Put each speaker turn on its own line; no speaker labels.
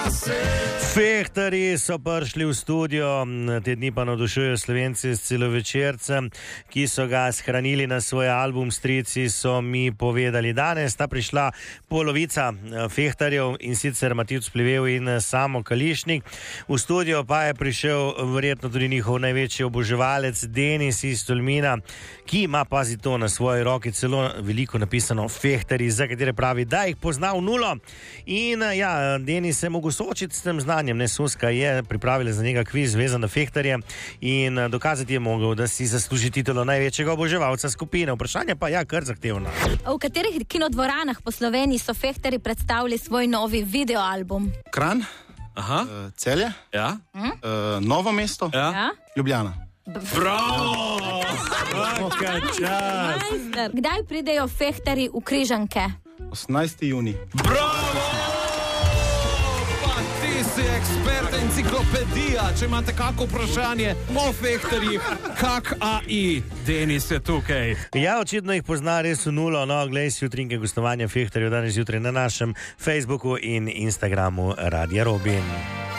Fehtarji so prišli v studio, te dni pa navdušujejo Slovenci s celovečercem, ki so ga shranili na svoj album Strici, so mi povedali. Danes sta prišla polovica fehtarjev, in sicer Matevž Plivel in Samo Kališnik. V studio pa je prišel verjetno tudi njihov največji oboževalec Denis iz Tolmina, ki ima, pazi to, na svoji roki celo veliko napisano Fehtarji, za katere pravi, da jih pozna v nulo. In ja, Denis se je mogel soočiti s tem znanjem. Suska je pripravila za njega kviz vezan na fehtarje in dokazati je mogel, da si zasluži titulo največjega oboževalca skupine. Vprašanje pa je kar zahtevno.
V katerih kinodvoranah po Sloveniji so fehtarji predstavili svoj novi videoalbum?
Kranj, Celje,
Ja?
Novo mesto,
Ja?
Ljubljana.
Bravo!
Majster. Kdaj pridejo fehtarji v Križanke?
18. junij.
Bravo! Pa ti si ekspert, enciklopedija. Če imate kako vprašanje o fehtarjih, kak AI, Denis je tukaj.
Ja, očitno jih pozna res v nulo. No, glej si jutrinke gostovanja fehtarjev danes zjutraj na našem Facebooku in Instagramu Radia Robin.